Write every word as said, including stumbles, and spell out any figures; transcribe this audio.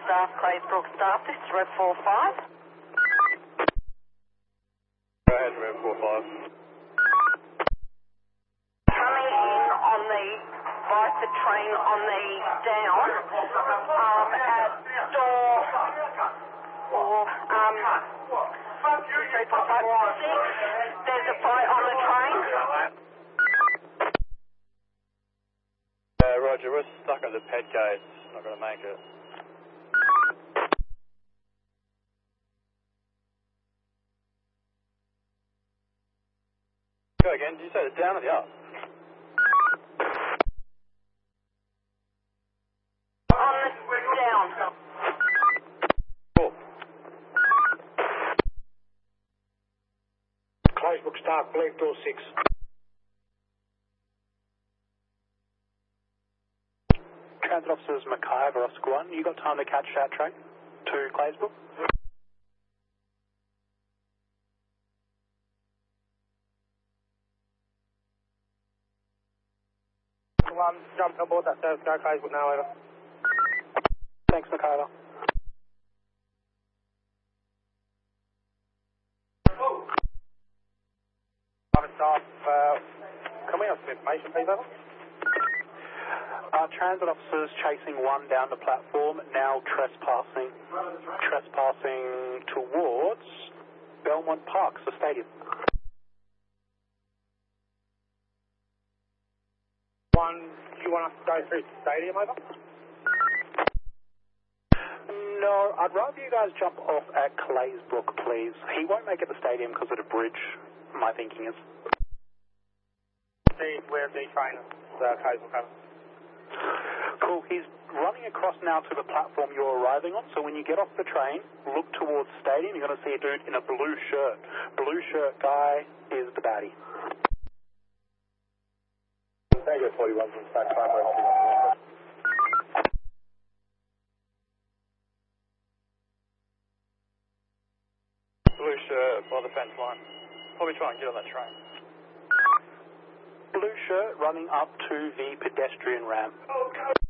staff, Claysbrook staff. This is Red four five. Go ahead, Red four five. Coming in on the Viper train on the down um, at door or um, three, four, five, six. There's a fight on the train. Uh, Roger, we're stuck at the ped gate. Not going to make it. Go again. Did you say the down or the up? On the down. Cool. Claysbrook staff, believe door six. Transit officers McIver, Oscar one. You got time to catch that train to Claysbrook? One, jump aboard that service, go Claysbrook now, over. Thanks, McIver. Private staff, uh, can we have some information, please, over? Uh, transit officers chasing one down the platform, now trespassing, trespassing towards Belmont Park, the stadium. One, do you want us to go through the stadium, over? No, I'd rather you guys jump off at Claysbrook, please. He won't make it the stadium because of the bridge, my thinking is. See where the train is, uh, Claysbrook, over. Cool, he's running across now to the platform you're arriving on, so when you get off the train, look towards stadium, you're going to see a dude in a blue shirt. Blue shirt guy is the baddie. Tango forty-one from Stack Primary, holding on. Blue shirt by the fence line. Probably try and get on that train. Blue shirt running up to the pedestrian ramp.